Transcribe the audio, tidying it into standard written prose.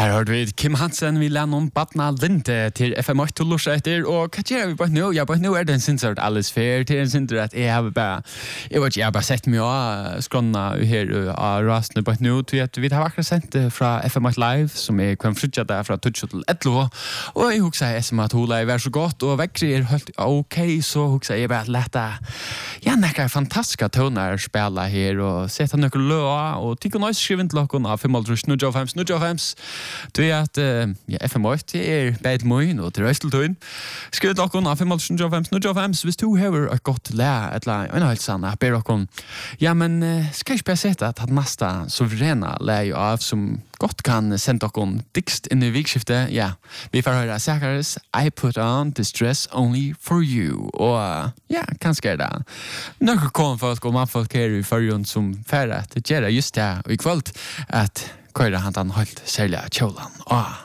Her hørte vi Kim Hansen, vi lær noen badna linte til FM8 til Lorsetter, og hva gjør vi bare nå? Ja, bare nå det en sinnsart alles fer, til en sinnsart at jeg har bare sett meg av skrona her av rasene bare nå, til at vi har akkurat sendt fra FM8 Live, som kvann frutja der fra 12 til 11, og jeg husker at Ola er så godt, og vekkri helt ok, så husker jeg bare lette, nekker fantastiske toner spela her, og sette noen løa, og tikk og nøys skriven til dere av 5.05. Du at FM8 beit moin og til Røsteltøyen. Skriv dere av 5.05. Hvis du hever et godt læ, eller en helt sann, ber dere, men skal jeg ikke bare sette at det meste suverena læ av som godt kan sende dere dikst inn i vikskiftet. Vi får høre Zacharias, I put on this dress only for you. Og kanskje det. Noen konfolk og mannfolk her i førjen som færre til gjøre just det, og i kveld at køyre han den holdt særlig kjølen.